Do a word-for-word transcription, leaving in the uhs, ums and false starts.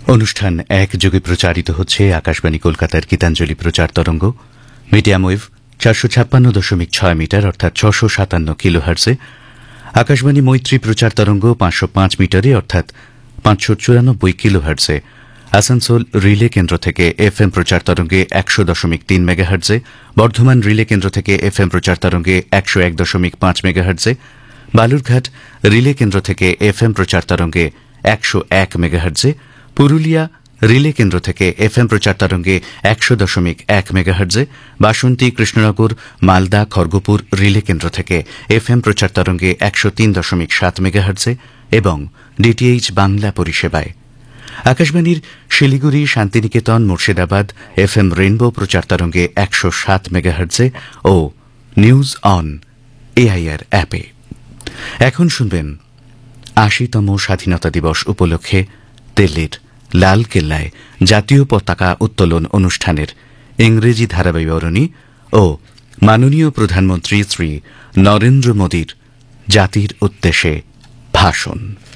অনুষ্ঠান একযোগে প্রচারিত হচ্ছে আকাশবাণী কলকাতার গীতাঞ্জলি প্রচার তরঙ্গ মিডিয়াম ওয়েভ চারশো ছাপ্পান্ন দশমিক ছয় মিটার অর্থাৎ ছশো সাতান্ন কিলোহার্টজে, আকাশবাণী মৈত্রী প্রচার তরঙ্গ পাঁচশো পাঁচ মিটারে অর্থাৎ পাঁচশো চুরানব্বই কিলোহার্টজে, আসানসোল রিলে কেন্দ্র থেকে এফএম প্রচার তরঙ্গে একশো দশমিক তিন মেগাহার্টজে, বর্ধমান রিলে কেন্দ্র থেকে এফএম প্রচার তরঙ্গে একশো এক দশমিক পাঁচ মেগাহার্টজে, বালুরঘাট রিলে কেন্দ্র থেকে এফএম প্রচার তরঙ্গে একশো এক মেগাহার্টজে, পুরুলিয়া রিলে কেন্দ্র থেকে এফএম প্রচার তরঙ্গে একশো দশমিক এক মেগাহার্টজে, বাসন্তী কৃষ্ণনগর মালদা খড়গপুর রিলে কেন্দ্র থেকে এফএম প্রচার তরঙ্গে একশো তিন দশমিক সাত মেগাহার্টজে এবং ডিটিএইচ বাংলা পরিষেবায়। আকাশবাণীর শিলিগুড়ি, শান্তিনিকেতন, মুর্শিদাবাদ এফএম রেইনবো প্রচার তরঙ্গে একশো সাত মেগাহার্টজে ও নিউজ অন এআইআর অ্যাপে। এখন শুনবেন আশিতম স্বাধীনতা দিবস উপলক্ষে দিল্লির লাল কেল্লায় জাতীয় পতাকা উত্তোলন অনুষ্ঠানের ইংরেজি ধারাবিবরণী ও মাননীয় প্রধানমন্ত্রী শ্রী নরেন্দ্র মোদীর জাতির উদ্দেশ্যে ভাষণ।